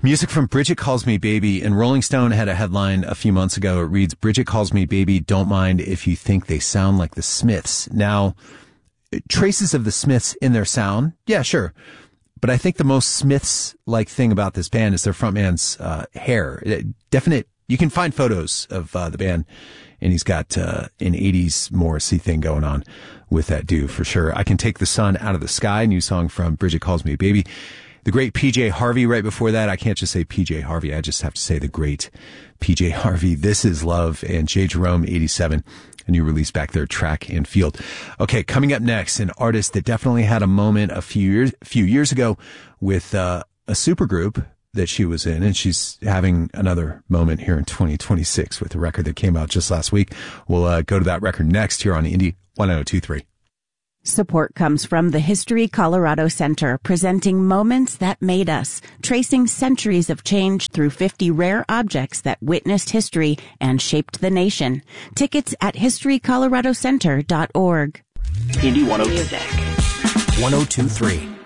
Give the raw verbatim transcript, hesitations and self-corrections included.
Music from Bridget Calls Me Baby, and Rolling Stone had a headline a few months ago. It reads, Bridget Calls Me Baby, don't mind if you think they sound like the Smiths. Now, traces of the Smiths in their sound, yeah, sure. But I think the most Smiths-like thing about this band is their frontman's uh, hair. Definite, you can find photos of uh, the band, and he's got uh, an eighties Morrissey thing going on with that dude for sure. I Can Take the Sun Out of the Sky, new song from Bridget Calls Me Baby. The great P J Harvey right before that. I can't just say P J Harvey. I just have to say the great P J Harvey. This Is Love, and J. Jerome, eighty-seven, a new release back there, Track and Field. Okay, coming up next, an artist that definitely had a moment a few years, few years ago with uh, a supergroup that she was in, and she's having another moment here in twenty twenty-six with a record that came out just last week. We'll uh, go to that record next here on Indie one oh two point three. Support comes from the History Colorado Center, presenting Moments That Made Us, tracing centuries of change through fifty rare objects that witnessed history and shaped the nation. Tickets at history colorado center dot org. Indie one oh two point three.